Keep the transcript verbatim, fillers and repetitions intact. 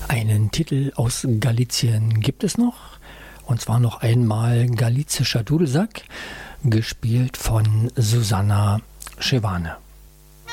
Einen Titel aus Galizien gibt es noch, und zwar noch einmal Galizischer Dudelsack, gespielt von Susanna Schevane.